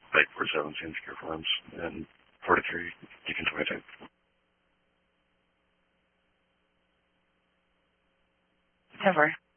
like 47 secure forms, and 43 Deacon 22. Never.